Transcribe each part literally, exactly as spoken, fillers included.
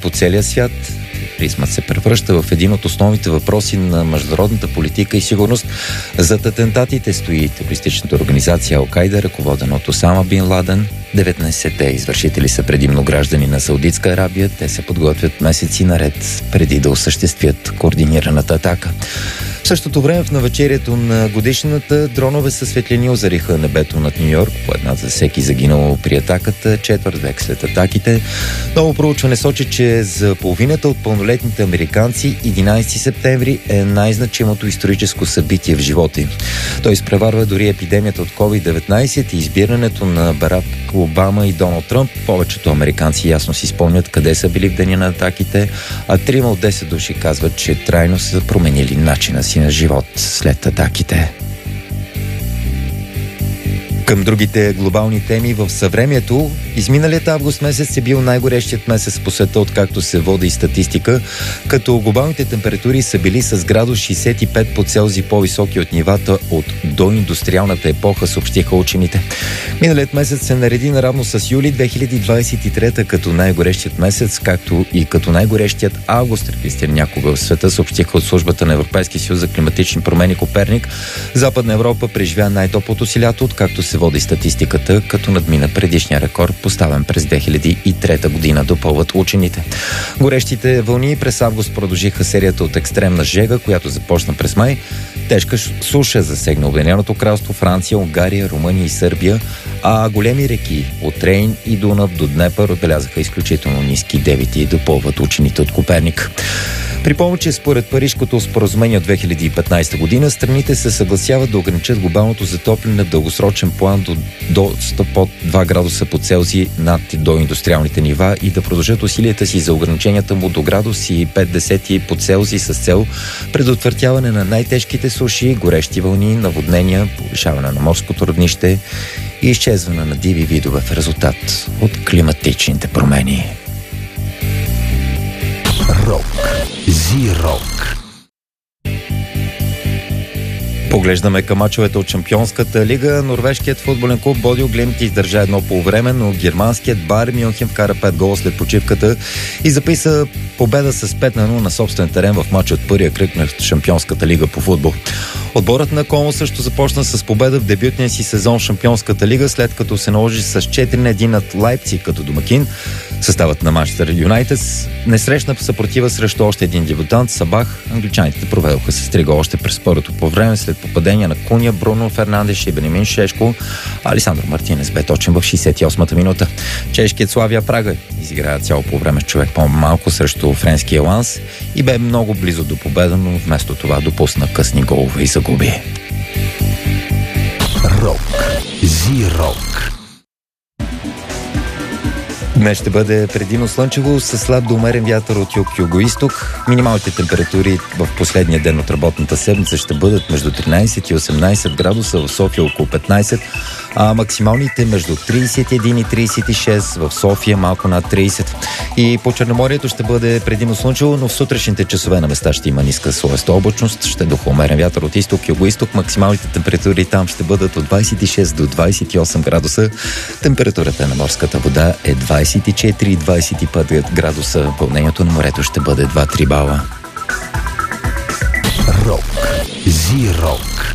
по целия свят. Тероризмът се превръща в един от основните въпроси на международната политика и сигурност. Зад атентатите стои терористичната организация Ал-Кайда, ръководена от Осама Бин Ладен. деветнайсетте извършители са предимно граждани на Саудитска Арабия. Те се подготвят месеци наред преди да осъществят координираната атака. В същото време в навечерието на годишната дронове със светлини озариха небето над Ню-Йорк, по една за всеки загинало при атаката, четвърт век след атаките. Ново проучване сочи, че за половината от пълнолетните американци единайсети септември е най-значимото историческо събитие в живота им. Той изпреварва дори епидемията от ковид деветнайсет и избирането на Барак Обама и Доналд Тръмп. Повечето американци ясно си спомнят къде са били в деня на атаките, а трима от десет души казват, че трайно са променили начина си на живот след атаките. Към другите глобални теми в съвремието, изминалият август месец е бил най-горещият месец по света, откакто се води и статистика, като глобалните температури са били с градус шейсет и пет по Целзий по-високи от нивата от доиндустриалната епоха, съобщиха учените. Миналият месец се нареди наравно с юли две хиляди двайсет и трета като най-горещият месец, както и като най-горещият август, регистриран някога в света, съобщиха от службата на Европейския съюз за климатични промени Коперник. Западна Европа преживя най-топлото си лято, откакто се води статистиката, като надмина предишния рекорд, поставен през две хиляди и трета година, допълват учените. Горещите вълни през август продължиха серията от екстремна жега, която започна през май. Тежка суша засегна Обединеното кралство, Франция, Унгария, Румъния и Сърбия, а големи реки от Рейн и Дунав до Днепър отбелязаха изключително ниски дебити, допълват учените от Коперник. Припомня, че според Парижкото споразумение от две хиляди и петнайсета година страните се съгласяват да ограничат глобалното затопляне в дългосрочен план до доста под два градуса по Целзий над доиндустриалните нива и да продължат усилията си за ограниченията му до градус и пет десети по Целзий с цел предотвратяване на най-тежките суши, горещи вълни, наводнения, повишаване на морското равнище и изчезване на диви видове в резултат от климатичните промени. Рок. Зи-рок. Поглеждаме към мачовете от Шампионската лига. Норвежкият футболен клуб Бодø Глимт издържа едно полувреме, но германският Байер Мюнхен вкара пет гола след почивката и записа победа с пет на нула на собствен терен в матча от първия кръг на Шампионската лига по футбол. Отборът на Комо също започна с победа в дебютния си сезон в Шампионската лига, след като се наложи с четири на един над Лайпциг като домакин. Съставът на Манчестър Юнайтед не срещна съпротива срещу още един дебютант Сабах. Англичаните проведоха с три гола още през първото по време след попадения на Куня, Бруно Фернандеш и Бенемин Шешко. Алесандро Мартинес бе точен в шейсет и осмата минута. Чешкият Славия Прага изигра цяло по време с човек по-малко срещу френския Ланс и бе много близо до победа, но вместо това допусна късни голове и загуби. Рок. Зи-рок. Днес ще бъде предимно слънчево с слаб до умерен вятър от юг-юго-исток. Минималните температури в последния ден от работната седмица ще бъдат между тринайсет и осемнайсет градуса, в София около петнайсет, а максималните между трийсет и един и трийсет и шест, в София малко над трийсет. И по Черноморието ще бъде предимно слънчево, но в сутрешните часове на места ще има ниска слоеста облачност, ще духа умерен вятър от изток и юго-исток. Максималните температури там ще бъдат от двайсет и шест до двайсет и осем градуса. Температурата на морската вода е двайсет и четири до двайсет и пет градуса. Вълнението на морето ще бъде два-три бала. Рок. Зи-рок.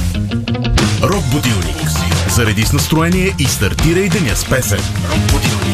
Рок будилник. Зареди с настроение и стартирай деня с песен. Рок будилник.